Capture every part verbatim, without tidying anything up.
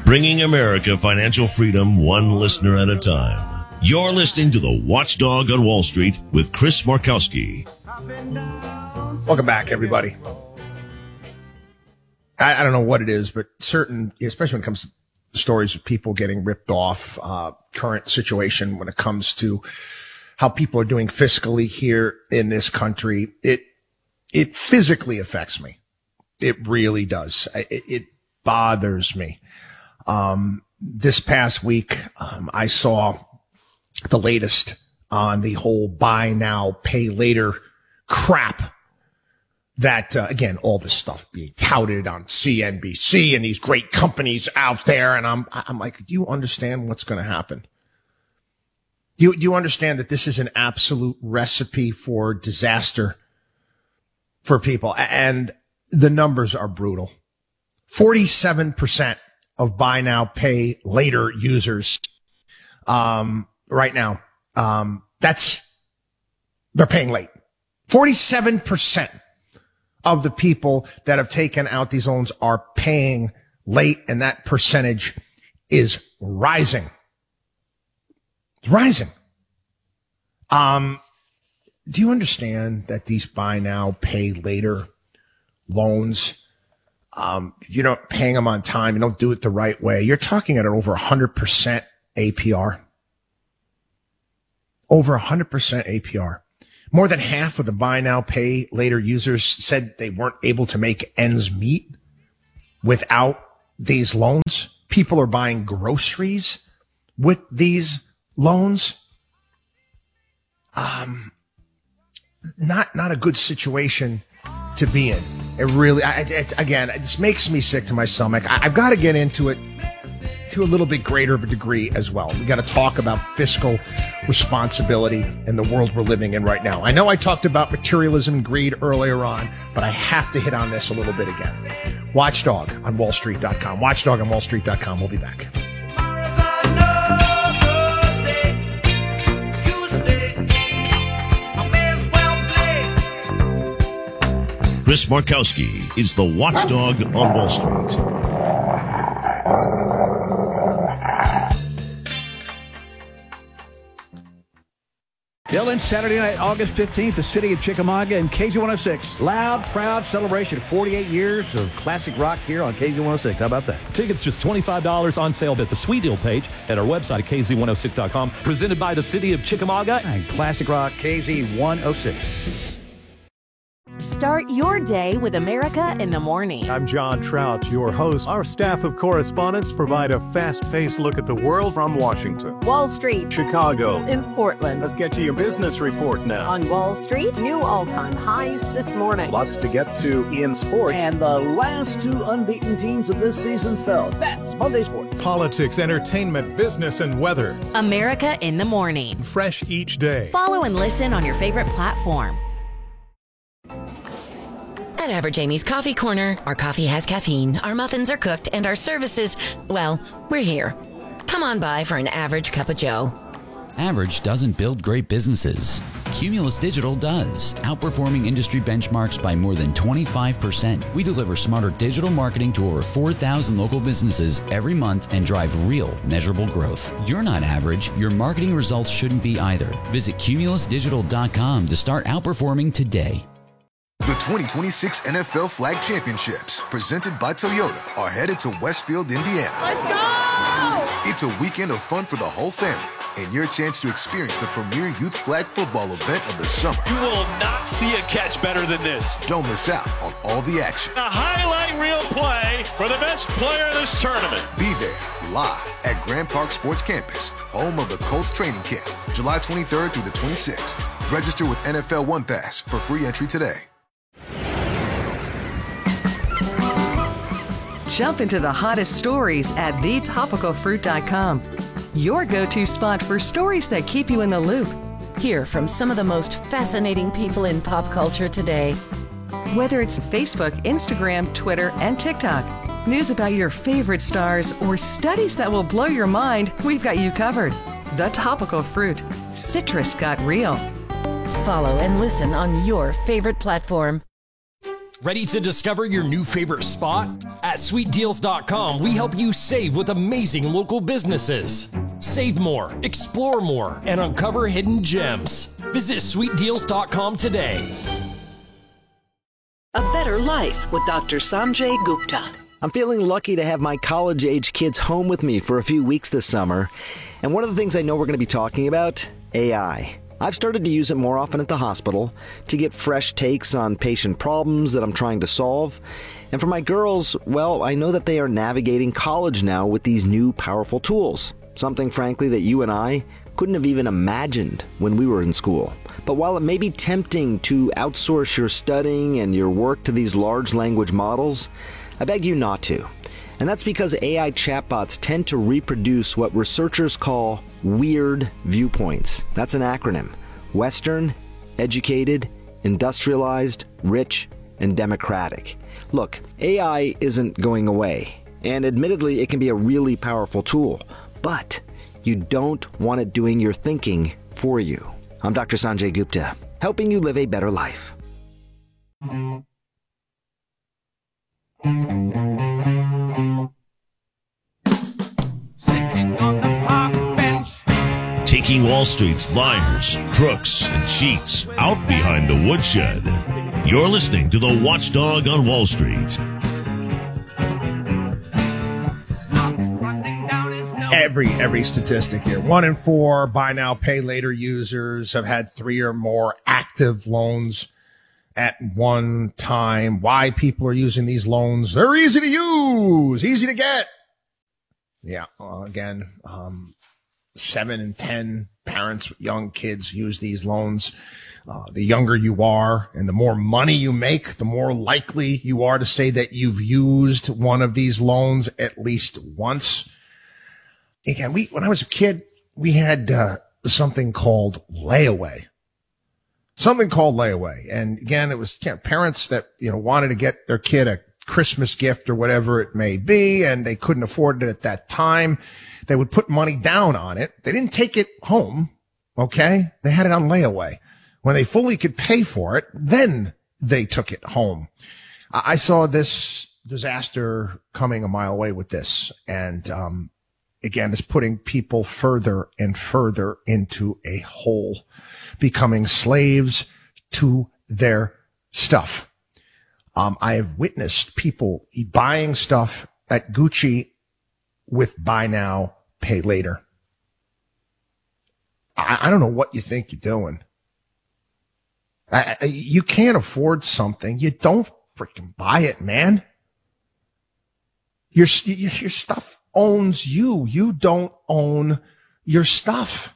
bringing America financial freedom one listener at a time. You're listening to The Watchdog on Wall Street with Chris Markowski. Welcome back, everybody. I, I don't know what it is, but certain, especially when it comes to stories of people getting ripped off, uh, current situation when it comes to how people are doing fiscally here in this country, it it physically affects me. It really does. It, it bothers me. Um, this past week, um, I saw the latest on the whole buy now, pay later crap that, uh, again, all this stuff being touted on C N B C and these great companies out there. And I'm, I'm like, do you understand what's going to happen? Do you, do you understand that this is an absolute recipe for disaster for people? And the numbers are brutal. forty-seven percent of buy now, pay later users, um, right now, um, that's, they're paying late. forty-seven percent of the people that have taken out these loans are paying late, and that percentage is rising. It's rising. Um, do you understand that these buy now, pay later loans, um, you're not paying them on time, you don't do it the right way, you're talking at an over one hundred percent A P R. Over one hundred percent A P R. More than half of the buy now, pay later users said they weren't able to make ends meet without these loans. People are buying groceries with these loans. Um, not, not a good situation to be in. It really, I, it, again, it just makes me sick to my stomach. I, I've got to get into it to a little bit greater of a degree as well. We got to talk about fiscal responsibility in the world we're living in right now. I know I talked about materialism and greed earlier on, but I have to hit on this a little bit again. Watchdog on wall street dot com. Watchdog on wall street dot com. We'll be back. Chris Markowski is the Watchdog on Wall Street. Dylan, Saturday night, August fifteenth, the city of Chickamauga and K Z one oh six. Loud, proud celebration. forty-eight years of classic rock here on K Z one oh six. How about that? Tickets just twenty-five dollars on sale at the Sweet Deal page at our website at K Z one oh six dot com. Presented by the city of Chickamauga and classic rock K Z one oh six. Start your day with America in the Morning. I'm John Trout, your host. Our staff of correspondents provide a fast-paced look at the world from Washington, Wall Street, Chicago, in Portland. Let's get to your business report now. On Wall Street, new all-time highs this morning. Lots to get to in sports. And the last two unbeaten teams of this season fell. That's Monday Sports. Politics, entertainment, business, and weather. America in the Morning. Fresh each day. Follow and listen on your favorite platform. At Average Amy's Coffee Corner, our coffee has caffeine, our muffins are cooked, and our services, well, we're here. Come on by for an average cup of joe. Average doesn't build great businesses. Cumulus Digital does, outperforming industry benchmarks by more than twenty-five percent. We deliver smarter digital marketing to over four thousand local businesses every month and drive real, measurable growth. You're not average. Your marketing results shouldn't be either. Visit cumulus digital dot com to start outperforming today. The twenty twenty-six N F L Flag Championships, presented by Toyota, are headed to Westfield, Indiana. Let's go! It's a weekend of fun for the whole family, and your chance to experience the premier youth flag football event of the summer. You will not see a catch better than this. Don't miss out on all the action. A highlight reel play for the best player of this tournament. Be there, live at Grand Park Sports Campus, home of the Colts training camp, July twenty-third through the twenty-sixth. Register with N F L One Pass for free entry today. Jump into the hottest stories at the topical fruit dot com. Your go-to spot for stories that keep you in the loop. Hear from some of the most fascinating people in pop culture today. Whether it's Facebook, Instagram, Twitter, and TikTok, news about your favorite stars, or studies that will blow your mind, we've got you covered. The Topical Fruit. Citrus got real. Follow and listen on your favorite platform. Ready to discover your new favorite spot? At sweet deals dot com, we help you save with amazing local businesses. Save more, explore more, and uncover hidden gems. Visit sweet deals dot com today. A better life with Doctor Sanjay Gupta. I'm feeling lucky to have my college-age kids home with me for a few weeks this summer. And one of the things I know we're going to be talking about, A I. I've started to use it more often at the hospital to get fresh takes on patient problems that I'm trying to solve. And for my girls, well, I know that they are navigating college now with these new powerful tools. Something, frankly, that you and I couldn't have even imagined when we were in school. But while it may be tempting to outsource your studying and your work to these large language models, I beg you not to. And that's because A I chatbots tend to reproduce what researchers call weird viewpoints. That's an acronym. Western, educated, industrialized, rich, and democratic. Look, A I isn't going away. And admittedly, it can be a really powerful tool. But you don't want it doing your thinking for you. I'm Doctor Sanjay Gupta, helping you live a better life. Sitting on the park bench. Taking Wall Street's liars, crooks, and cheats out behind the woodshed. You're listening to the Watchdog on Wall Street. Every every statistic here. One in four buy now, pay later users have had three or more active loans at one time. Why people are using these loans? They're easy to use, easy to get. Yeah, uh, again, um, seven and ten parents with young kids use these loans. Uh, the younger you are and the more money you make, the more likely you are to say that you've used one of these loans at least once. Again, we, when I was a kid, we had uh, something called layaway. Something called layaway. And again, it was you know, parents that, you know, wanted to get their kid a Christmas gift or whatever it may be, and they couldn't afford it at that time. They would put money down on it. They didn't take it home. Okay. They had it on layaway. When they fully could pay for it, then they took it home. I saw this disaster coming a mile away with this. And, um, again, is putting people further and further into a hole, becoming slaves to their stuff. Um, I have witnessed people buying stuff at Gucci with buy now, pay later. I, I don't know what you think you're doing. I, I, you can't afford something. You don't freaking buy it, man. Your, your, your stuff owns you. You don't own your stuff.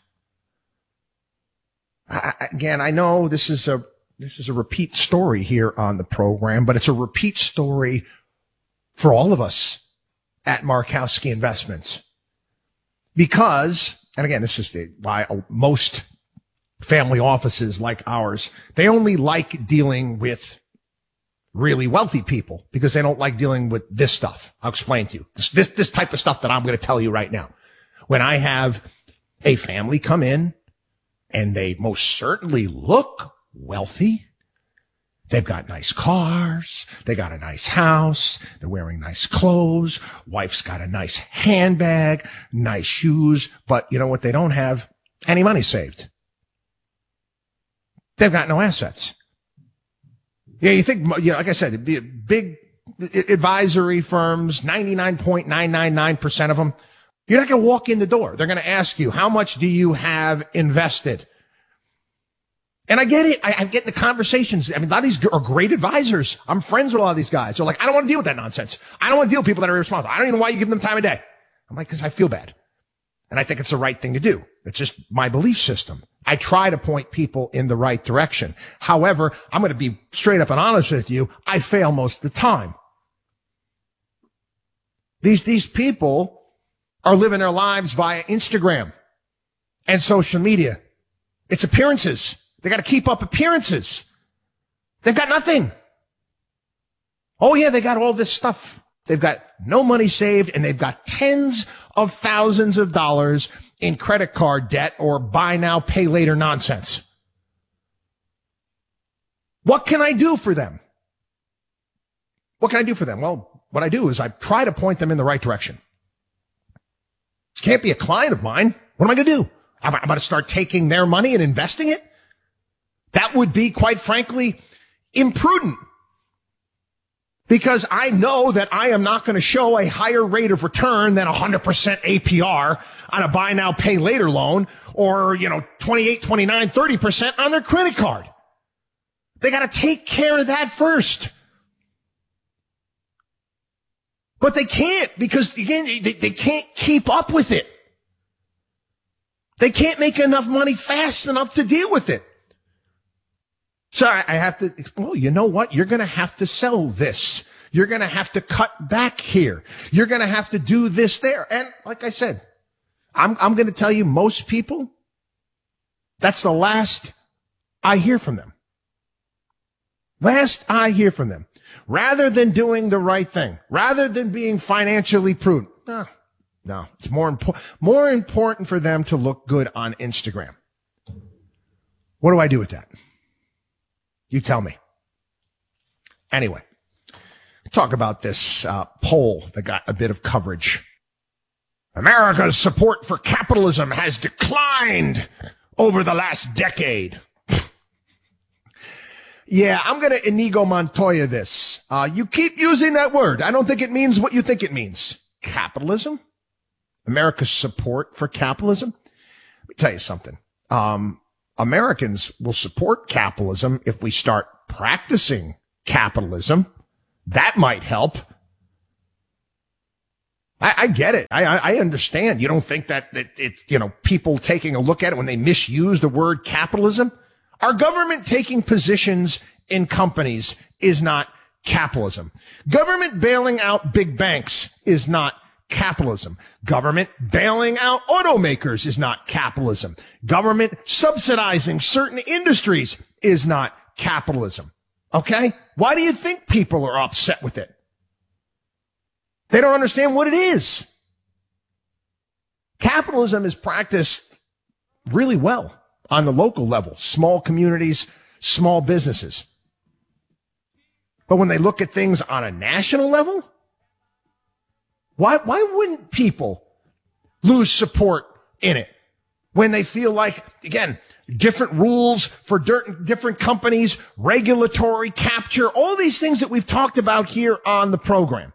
I, again, I know this is a this is a repeat story here on the program, but it's a repeat story for all of us at Markowski Investments. Because, and again, this is the, why most family offices like ours, they only like dealing with really wealthy people because they don't like dealing with this stuff. I'll explain to you. This, this, this type of stuff that I'm going to tell you right now. When I have a family come in and they most certainly look wealthy, they've got nice cars, they got a nice house, they're wearing nice clothes, wife's got a nice handbag, nice shoes, but you know what they don't have? Any money saved. They've got no assets. Yeah, you think, you know, like I said, the big advisory firms, ninety-nine point nine nine nine percent of them, you're not going to walk in the door. They're going to ask you, how much do you have invested? And I get it. I, I get the conversations. I mean, a lot of these are great advisors. I'm friends with a lot of these guys. They're like, I don't want to deal with that nonsense. I don't want to deal with people that are irresponsible. I don't even know why you give them time of day. I'm like, because I feel bad. And I think it's the right thing to do. It's just my belief system. I try to point people in the right direction. However, I'm going to be straight up and honest with you. I fail most of the time. These, these people are living their lives via Instagram and social media. It's appearances. They got to keep up appearances. They've got nothing. Oh yeah, they got all this stuff. They've got no money saved and they've got tens of thousands of dollars in credit card debt or buy now, pay later nonsense. What can I do for them? What can I do for them? Well, what I do is I try to point them in the right direction. Can't be a client of mine. What am I going to do? I'm, I'm going to start taking their money and investing it? That would be, quite frankly, imprudent. Because I know that I am not going to show a higher rate of return than one hundred percent A P R on a buy now, pay later loan, or, you know, twenty-eight, twenty-nine, thirty percent on their credit card. They got to take care of that first. But they can't, because again, they, they can't keep up with it. They can't make enough money fast enough to deal with it. So I, I have to, well, you know what? You're going to have to sell this. You're going to have to cut back here. You're going to have to do this there. And like I said, I'm, I'm going to tell you, most people, that's the last I hear from them. Last I hear from them. Rather than doing the right thing, rather than being financially prudent. No, no, it's more important, more important for them to look good on Instagram. What do I do with that? You tell me. Anyway, talk about this uh, poll that got a bit of coverage. America's support for capitalism has declined over the last decade. Yeah, I'm going to Inigo Montoya this. Uh, you keep using that word. I don't think it means what you think it means. Capitalism? America's support for capitalism? Let me tell you something. Um, Americans will support capitalism if we start practicing capitalism. That might help. I, I get it. I, I understand. You don't think that, that it's, you know, people taking a look at it when they misuse the word capitalism? Our government taking positions in companies is not capitalism. Government bailing out big banks is not capitalism. Government bailing out automakers is not capitalism. Government subsidizing certain industries is not capitalism. Okay? Why do you think people are upset with it? They don't understand what it is. Capitalism is practiced really well on the local level, small communities, small businesses. But when they look at things on a national level, why, why wouldn't people lose support in it when they feel like, again, different rules for different companies, regulatory capture, all these things that we've talked about here on the program?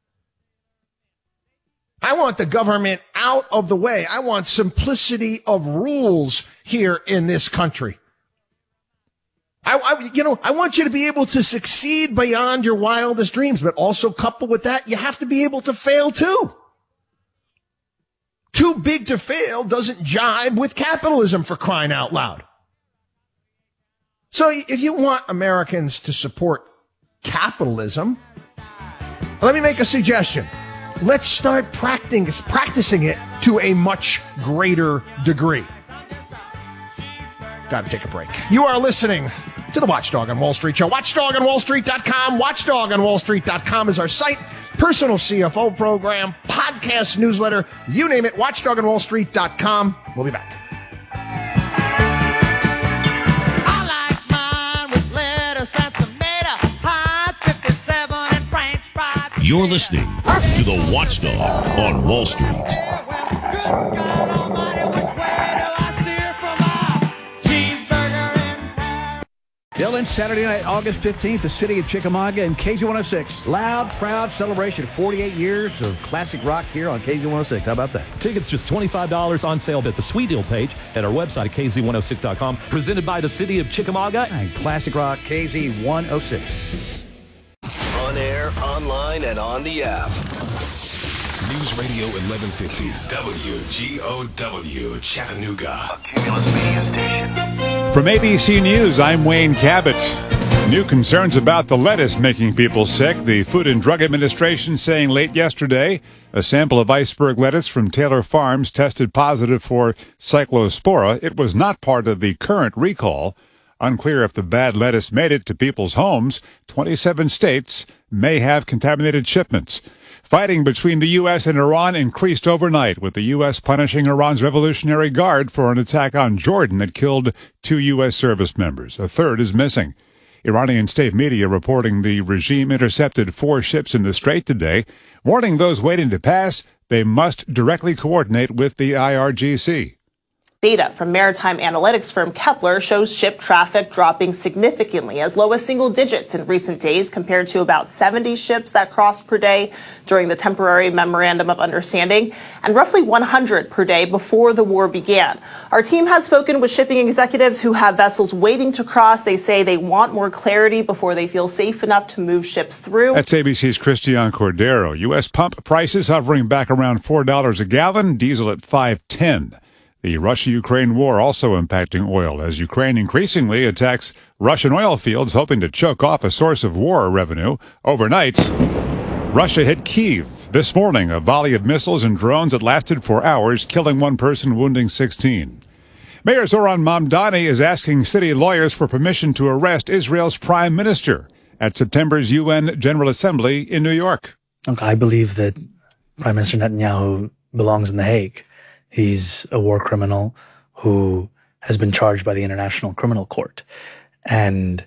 I want the government out of the way. I want simplicity of rules here in this country. I, I, you know, I want you to be able to succeed beyond your wildest dreams, but also coupled with that, you have to be able to fail too. Too big to fail doesn't jibe with capitalism, for crying out loud. So if you want Americans to support capitalism, let me make a suggestion. Let's start practicing, practicing it to a much greater degree. Got to take a break. You are listening to the Watchdog on Wall Street show. watchdog on wall street dot com. watchdog on wall street dot com is our site. Personal C F O program, podcast, newsletter, you name it. watchdog on wall street dot com. We'll be back. You're listening to the Watchdog on Wall Street. Dylan, Saturday night, August fifteenth, the city of Chickamauga and K Z one oh six. Loud, proud celebration. forty-eight years of classic rock here on K Z one oh six. How about that? Tickets just twenty-five dollars on sale at the Sweet Deal page at our website at K Z one oh six dot com. Presented by the city of Chickamauga and classic rock K Z one oh six. On air, online, and on the app. News Radio eleven fifty, W G O W, Chattanooga. A Cumulus Media Station. From A B C News, I'm Wayne Cabot. New concerns about the lettuce making people sick. The Food and Drug Administration saying late yesterday a sample of iceberg lettuce from Taylor Farms tested positive for cyclospora. It was not part of the current recall. Unclear if the bad lettuce made it to people's homes. twenty-seven states may have contaminated shipments. Fighting between the U S and Iran increased overnight, with the U S punishing Iran's Revolutionary Guard for an attack on Jordan that killed two U S service members. A third is missing. Iranian state media reporting the regime intercepted four ships in the Strait today, warning those waiting to pass they must directly coordinate with the I R G C. Data from maritime analytics firm Kepler shows ship traffic dropping significantly, as low as single digits in recent days, compared to about seventy ships that crossed per day during the temporary memorandum of understanding, and roughly one hundred per day before the war began. Our team has spoken with shipping executives who have vessels waiting to cross. They say they want more clarity before they feel safe enough to move ships through. That's A B C's Christian Cordero. U S pump prices hovering back around four dollars a gallon, diesel at five ten. The Russia-Ukraine war also impacting oil as Ukraine increasingly attacks Russian oil fields, hoping to choke off a source of war revenue. Overnight, Russia hit Kyiv. This morning, a volley of missiles and drones that lasted for hours, killing one person, wounding sixteen. Mayor Zoran Mamdani is asking city lawyers for permission to arrest Israel's prime minister at September's U N General Assembly in New York. I believe that Prime Minister Netanyahu belongs in The Hague. He's a war criminal who has been charged by the International Criminal Court. And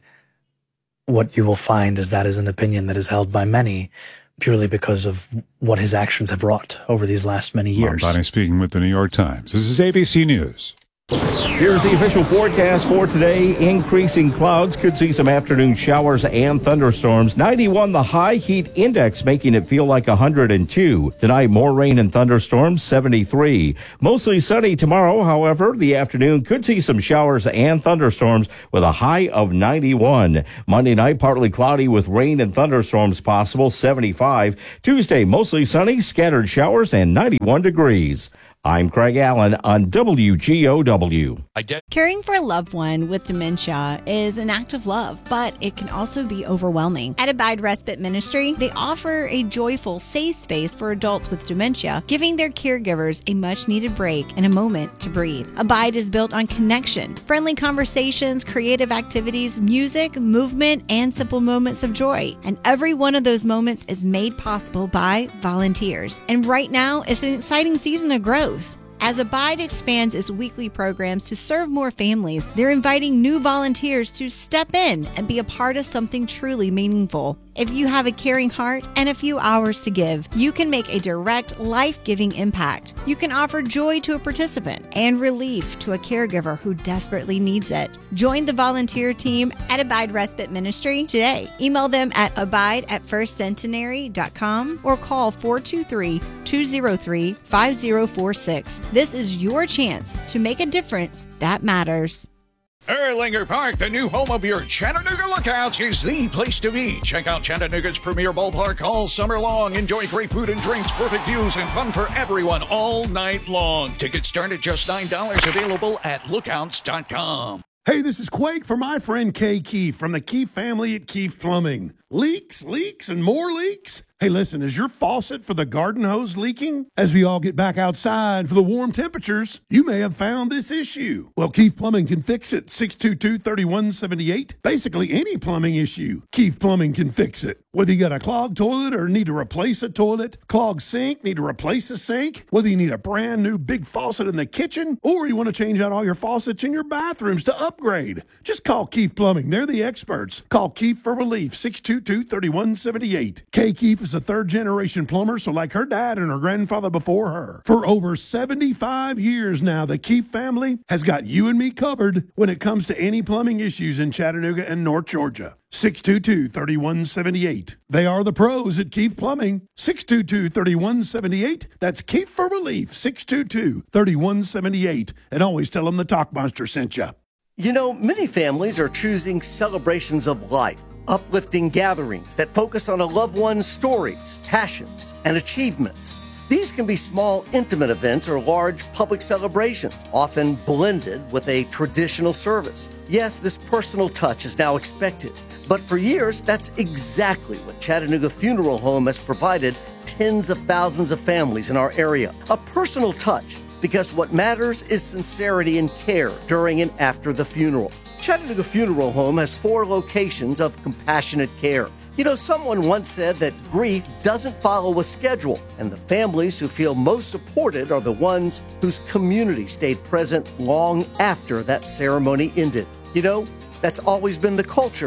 what you will find is that is an opinion that is held by many purely because of what his actions have wrought over these last many years. Mamdani speaking with the New York Times. This is A B C News. Here's the official forecast for today. Increasing clouds, could see some afternoon showers and thunderstorms. ninety-one the high, heat index making it feel like one hundred two. Tonight, more rain and thunderstorms, seventy-three. Mostly sunny tomorrow, however. The afternoon could see some showers and thunderstorms with a high of ninety-one. Monday night, partly cloudy with rain and thunderstorms possible, seventy-five. Tuesday, mostly sunny, scattered showers and ninety-one degrees. I'm Craig Allen on W G O W. Caring for a loved one with dementia is an act of love, but it can also be overwhelming. At Abide Respite Ministry, they offer a joyful, safe space for adults with dementia, giving their caregivers a much-needed break and a moment to breathe. Abide is built on connection, friendly conversations, creative activities, music, movement, and simple moments of joy. And every one of those moments is made possible by volunteers. And right now, it's an exciting season of growth. As Abide expands its weekly programs to serve more families, they're inviting new volunteers to step in and be a part of something truly meaningful. If you have a caring heart and a few hours to give, you can make a direct, life-giving impact. You can offer joy to a participant and relief to a caregiver who desperately needs it. Join the volunteer team at Abide Respite Ministry today. Email them at abide at first centenary dot com or call four two three, two zero three, five zero four six. This is your chance to make a difference that matters. Erlanger Park, the new home of your Chattanooga Lookouts, is the place to be. Check out Chattanooga's premier ballpark all summer long. Enjoy great food and drinks, perfect views, and fun for everyone all night long. Tickets start at just nine dollars, available at lookouts dot com. Hey, this is Quake for my friend Kay Keefe from the Keefe family at Keefe Plumbing. Leaks, leaks, and more leaks? Hey, listen, is your faucet for the garden hose leaking? As we all get back outside for the warm temperatures, you may have found this issue. Well, Keefe Plumbing can fix it. six two two, three one seven eight. Basically, any plumbing issue, Keefe Plumbing can fix it. Whether you got a clogged toilet or need to replace a toilet, clogged sink, need to replace a sink, whether you need a brand new big faucet in the kitchen, or you want to change out all your faucets in your bathrooms to upgrade, just call Keefe Plumbing. They're the experts. Call Keefe for relief, six two two, three one seven eight. Kay Keefe is a third-generation plumber, so like her dad and her grandfather before her. For over seventy-five years now, the Keefe family has got you and me covered when it comes to any plumbing issues in Chattanooga and North Georgia. six two two, three one seven eight. They are the pros at Keefe Plumbing. six two two, three one seven eight. That's Keefe for relief, six two two, three one seven eight. And always tell them the Talk Monster sent you. You know, many families are choosing celebrations of life, uplifting gatherings that focus on a loved one's stories, passions, and achievements. These can be small, intimate events or large public celebrations, often blended with a traditional service. Yes, this personal touch is now expected, but for years, that's exactly what Chattanooga Funeral Home has provided tens of thousands of families in our area. A personal touch, because what matters is sincerity and care during and after the funeral. Chattanooga Funeral Home has four locations of compassionate care. You know, someone once said that grief doesn't follow a schedule, and the families who feel most supported are the ones whose community stayed present long after that ceremony ended. You know, that's always been the culture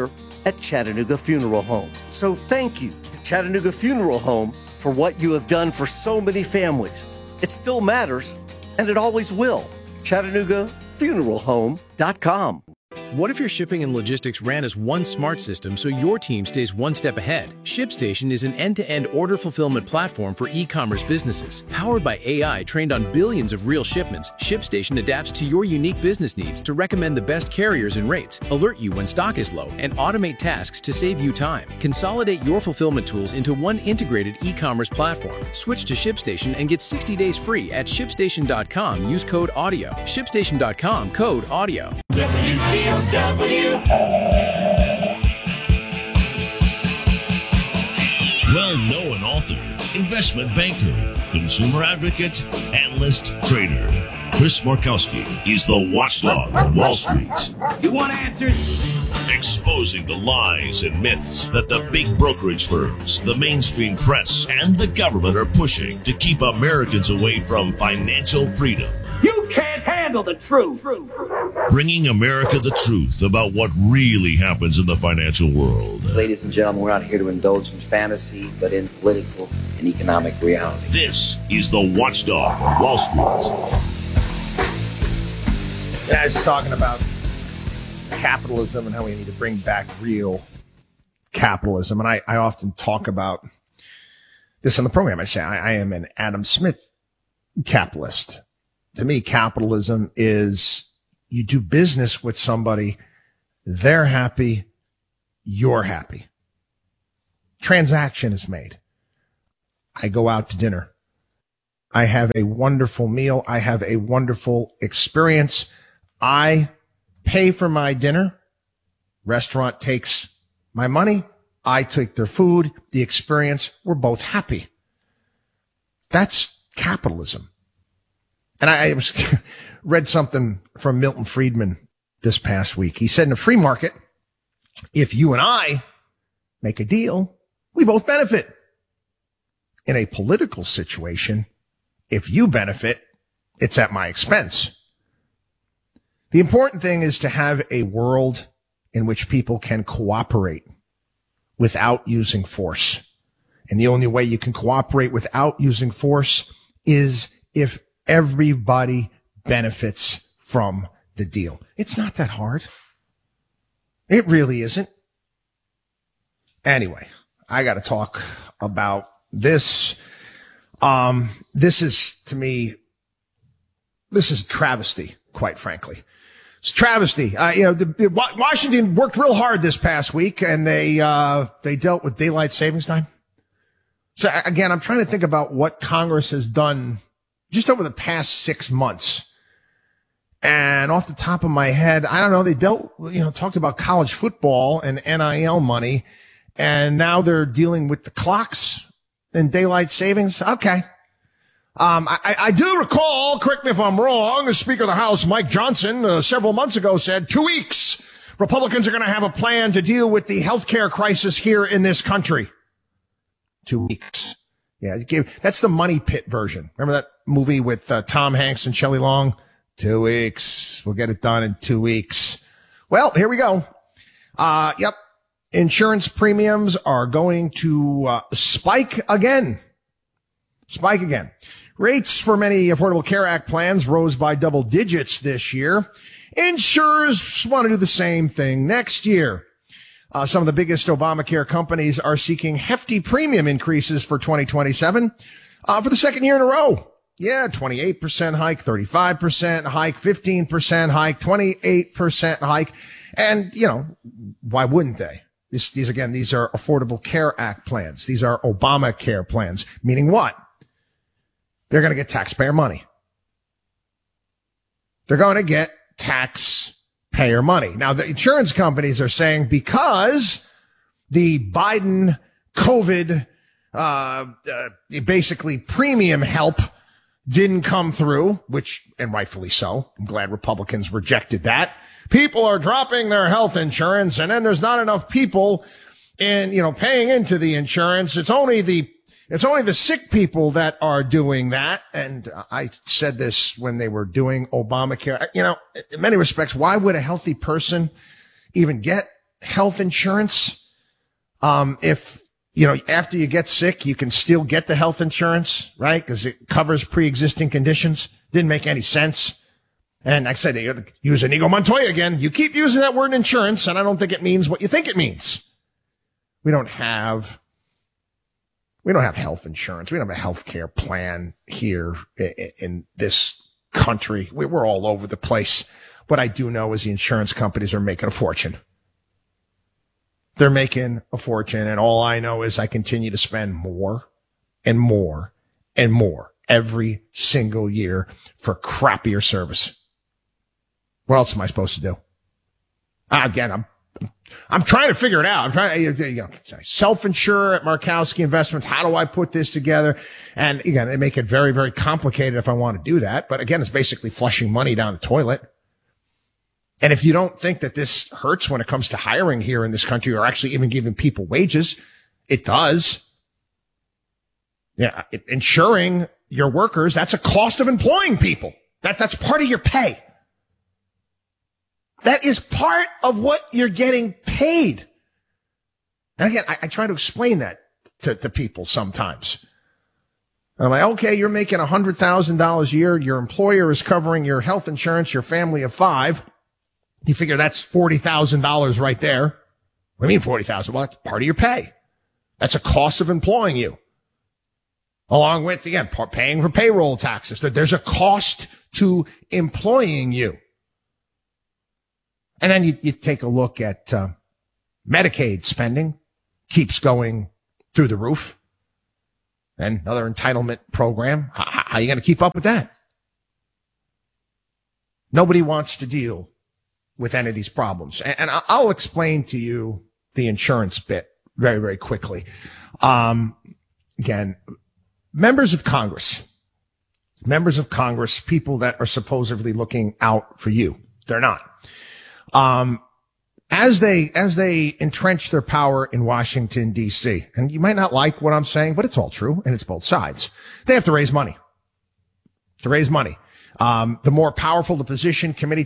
at Chattanooga Funeral Home. So thank you to Chattanooga Funeral Home for what you have done for so many families. It still matters, and it always will. Chattanooga Funeral Home dot com. What if your shipping and logistics ran as one smart system so your team stays one step ahead? ShipStation is an end-to-end order fulfillment platform for e-commerce businesses. Powered by A I trained on billions of real shipments, ShipStation adapts to your unique business needs to recommend the best carriers and rates, alert you when stock is low, and automate tasks to save you time. Consolidate your fulfillment tools into one integrated e-commerce platform. Switch to ShipStation and get sixty days free at ShipStation dot com. Use code AUDIO. ShipStation dot com, code AUDIO. W T O W. Well-known author, investment banker, consumer advocate, analyst, trader. Chris Markowski is the watchdog on Wall Street. You want answers? Exposing the lies and myths that the big brokerage firms, the mainstream press, and the government are pushing to keep Americans away from financial freedom. You can't handle the truth. Bringing America the truth about what really happens in the financial world. Ladies and gentlemen, we're not here to indulge in fantasy, but in political and economic reality. This is the Watchdog on Wall Street. Yeah, I was talking about capitalism and how we need to bring back real capitalism. And I, I often talk about this on the program. I say I, I am an Adam Smith capitalist. To me, capitalism is you do business with somebody, they're happy, you're happy. Transaction is made. I go out to dinner. I have a wonderful meal. I have a wonderful experience. I pay for my dinner. Restaurant takes my money. I take their food, the experience. We're both happy. That's capitalism. And I, I was read something from Milton Friedman this past week. He said in a free market, if you and I make a deal, we both benefit. In a political situation, if you benefit, it's at my expense. The important thing is to have a world in which people can cooperate without using force. And the only way you can cooperate without using force is if everybody benefits from the deal. It's not that hard. It really isn't. Anyway, I got to talk about this. Um, this is, to me, this is a travesty, quite frankly. It's a travesty. Uh, you know, the, the, Washington worked real hard this past week, and they uh, they dealt with daylight savings time. So again, I'm trying to think about what Congress has done just over the past six months. And off the top of my head, I don't know, they dealt, you know, talked about college football and N I L money, and now they're dealing with the clocks and daylight savings. Okay. Um, I, I do recall, correct me if I'm wrong, the Speaker of the House, Mike Johnson, uh, several months ago said two weeks, Republicans are going to have a plan to deal with the healthcare crisis here in this country. Two weeks. Yeah, it gave, that's the Money Pit version. Remember that movie with uh, Tom Hanks and Shelley Long? Two weeks. We'll get it done in two weeks. Well, here we go. Uh, yep. Insurance premiums are going to uh, spike again. Spike again. Rates for many Affordable Care Act plans rose by double digits this year. Insurers want to do the same thing next year. Uh, some of the biggest Obamacare companies are seeking hefty premium increases for twenty twenty-seven, uh, for the second year in a row. Yeah, twenty-eight percent hike, thirty-five percent hike, fifteen percent hike, twenty-eight percent hike. And, you know, why wouldn't they? This, these, again, these are Affordable Care Act plans. These are Obamacare plans, meaning what? They're going to get taxpayer money. They're going to get taxpayer money. Now, the insurance companies are saying because the Biden COVID, uh, uh, basically premium help didn't come through, which, and rightfully so. I'm glad Republicans rejected that. People are dropping their health insurance, and then there's not enough people in, you know, paying into the insurance. It's only the, it's only the sick people that are doing that. And I said this when they were doing Obamacare. You know, in many respects, why would a healthy person even get health insurance. Um, if, you know, after you get sick, you can still get the health insurance, right? Because it covers pre-existing conditions. Didn't make any sense. And I said, use Inigo Montoya again. You keep using that word insurance, and I don't think it means what you think it means. We don't have, we don't have health insurance. We don't have a health care plan here in this country. We're all over the place. What I do know is the insurance companies are making a fortune. They're making a fortune, and all I know is I continue to spend more and more and more every single year for crappier service. What else am I supposed to do? Again, I'm I'm trying to figure it out. I'm trying to, you know, self-insure at Markowski Investments. How do I put this together? And again, they make it very, very complicated if I want to do that. But again, it's basically flushing money down the toilet. And if you don't think that this hurts when it comes to hiring here in this country or actually even giving people wages, it does. Yeah, it, insuring your workers, that's a cost of employing people. That, that's part of your pay. That is part of what you're getting paid. And again, I, I try to explain that to, to people sometimes. And I'm like, okay, you're making one hundred thousand dollars a year. Your employer is covering your health insurance, your family of five. You figure that's forty thousand dollars right there. What do you mean forty thousand dollars? Well, that's part of your pay. That's a cost of employing you. Along with, again, paying for payroll taxes. There's a cost to employing you. And then you, you take a look at uh, Medicaid spending, keeps going through the roof. And another entitlement program. How, how are you going to keep up with that? Nobody wants to deal with any of these problems. And, and I'll explain to you the insurance bit very, very quickly. Um, again, members of Congress, members of Congress, people that are supposedly looking out for you, they're not. Um, as they, as they entrench their power in Washington, D C, and you might not like what I'm saying, but it's all true, and it's both sides. They have to raise money. To raise money. Um, the more powerful the position, committee